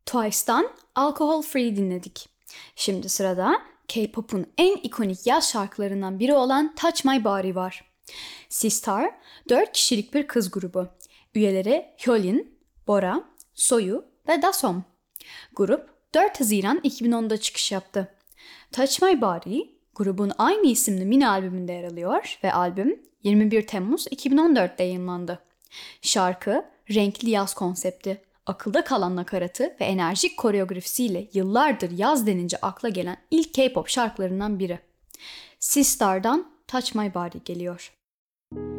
Twice'dan Alcohol Free dinledik. Şimdi sırada K-pop'un en ikonik yaz şarkılarından biri olan Touch My Body var. Sistar, 4 kişilik bir kız grubu. Üyeleri Hyolyn, Bora, Soyu ve Dasom. Grup 4 Haziran 2010'da çıkış yaptı. Touch My Body, grubun aynı isimli mini albümünde yer alıyor ve albüm 21 Temmuz 2014'te yayınlandı. Şarkı, renkli yaz konsepti, akılda kalan nakaratı ve enerjik koreografisiyle yıllardır yaz denince akla gelen ilk K-pop şarkılarından biri. Sistar'dan Touch My Body geliyor.